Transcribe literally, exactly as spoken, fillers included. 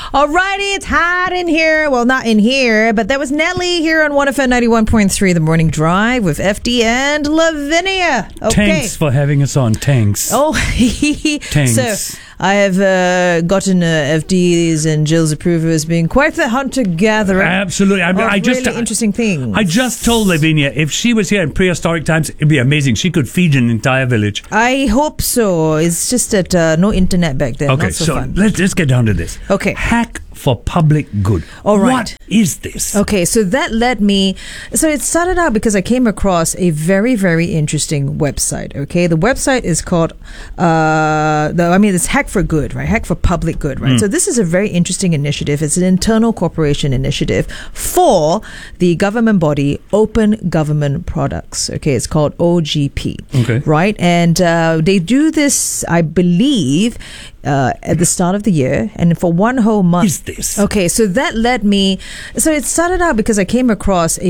Alrighty, it's hot in here. Well, not in here, but that was Nelly here on one F M ninety-one point three, The Morning Drive with F D and Lavinia. Okay. Thanks for having us on. Thanks. Oh, Thanks. So I have uh, gotten uh, F D's and Jill's approval as being quite the hunter-gatherer. Absolutely. I, of I just, really interesting things. I just told Lavinia if she was here in prehistoric times, it'd be amazing. She could feed an entire village. I hope so. It's just that uh, no internet back then. Okay, Not so, so fun. let's, let's get down to this. Okay. Hack for public good. All right. What is this? Okay, so that led me. So it started out because I came across a very, very interesting website. Okay, the website is called. Uh, the, I mean, it's Hack for Good, right? Hack for public good, right? Mm. So this is a very interesting initiative. It's an internal corporation initiative for the government body Open Government Products. Okay, it's called O G P. Okay, right, and uh, they do this, I believe, uh, at the start of the year, and for one whole month. Is this? Okay, so that led me. So it started out because I came across a